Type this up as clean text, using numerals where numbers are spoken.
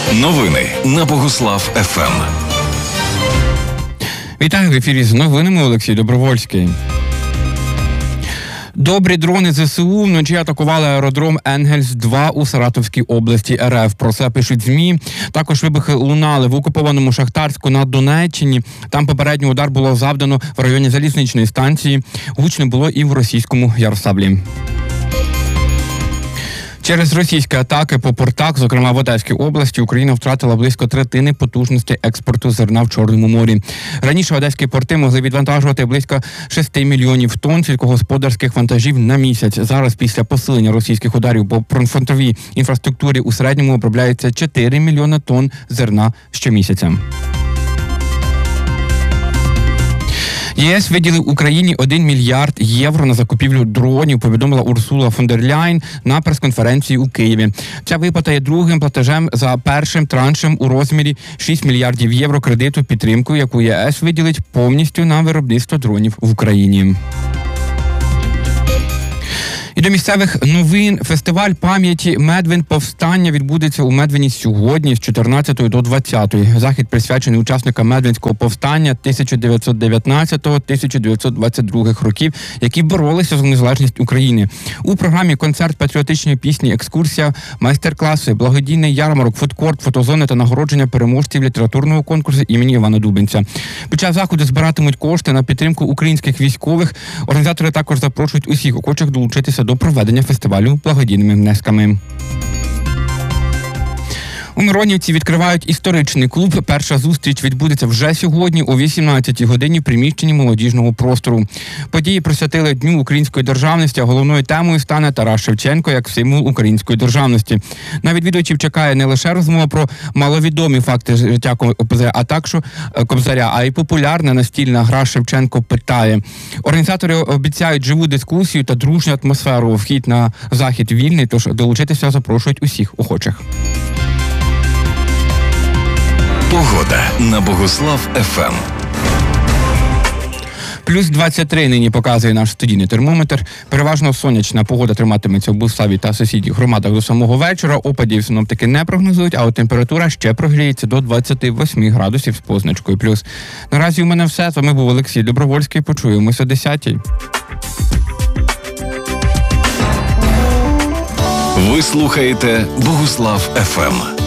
Новини на Богуслав ФМ. Вітаю, в ефірі з новинами Олексій Добровольський. Добрі дрони ЗСУ вночі атакували аеродром Енгельс-2 у Саратовській області РФ. Про це пишуть ЗМІ. Також вибухи лунали в окупованому Шахтарську на Донеччині. Там попередній удар було завдано в районі залізничної станції. Гучно було і в російському Ярославлі. Через російські атаки по портах, зокрема в Одеській області, Україна втратила близько третини потужності експорту зерна в Чорному морі. Раніше одеські порти могли відвантажувати близько 6 мільйонів тонн сільськогосподарських вантажів на місяць. Зараз, після посилення російських ударів по фронтовій інфраструктурі, у середньому обробляється 4 мільйони тонн зерна щомісяця. ЄС виділив Україні 1 мільярд євро на закупівлю дронів, повідомила Урсула фон дер Ляйн на прес-конференції у Києві. Ця виплата є другим платежем за першим траншем у розмірі 6 мільярдів євро кредиту підтримку, яку ЄС виділить повністю на виробництво дронів в Україні. І до місцевих новин. Фестиваль пам'яті Медвин Повстання відбудеться у Медвині сьогодні з 14 до 20. Захід присвячений учасникам Медвинського повстання 1919-1922 років, які боролися за незалежність України. У програмі концерт патріотичної пісні, екскурсія, майстер-класи, благодійний ярмарок, фудкорт, фотозони та нагородження переможців літературного конкурсу імені Івана Дубенця. Під час заходу збиратимуть кошти на підтримку українських військових. Організатори також запрошують усіх охочих долучитися до проведення фестивалю благодійними внесками. У Миронівці відкривають історичний клуб. Перша зустріч відбудеться вже сьогодні о 18-й годині в приміщенні молодіжного простору. Події присвятили Дню української державності, а головною темою стане Тарас Шевченко як символ української державності. На відвідувачів чекає не лише розмова про маловідомі факти життя Кобзаря, а й популярна настільна гра «Шевченко питає». Організатори обіцяють живу дискусію та дружню атмосферу. Вхід на захід вільний, тож долучитися запрошують усіх охочих. Погода на Богуслав ФМ. Плюс 23 нині показує наш студійний термометр. Переважно сонячна погода триматиметься в Богуславі та сусідніх громадах до самого вечора. Опадів синоптики не прогнозують, а от температура ще прогріється до 28 градусів з позначкою плюс. Наразі у мене все. З вами був Олексій Добровольський. Почуємося о 10-й. Ви слухаєте Богуслав ФМ.